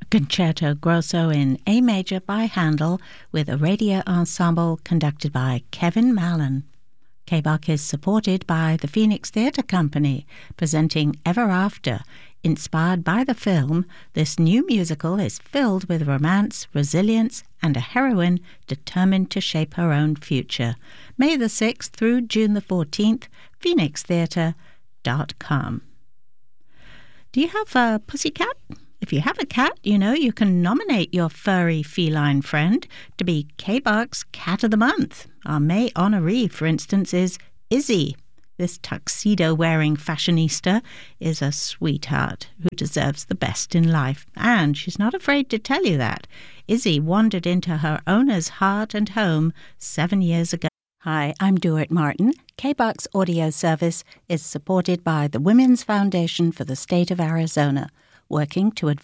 Concerto Grosso in A major by Handel with a radio ensemble conducted by Kevin Mallon. K-Bach is supported by the Phoenix Theatre Company, presenting Ever After. Inspired by the film, this new musical is filled with romance, resilience, and a heroine determined to shape her own future. May the 6th through June the 14th, phoenixtheatre.com. Do you have a pussycat? If you have a cat, you can nominate your furry feline friend to be K-Bach's Cat of the Month. Our May honoree, for instance, is Izzy. This tuxedo-wearing fashionista is a sweetheart who deserves the best in life, and she's not afraid to tell you that. Izzy wandered into her owner's heart and home 7 years ago. Hi, I'm Duart Martin. K-Bach's audio service is supported by the Women's Foundation for the State of Arizona, working to advance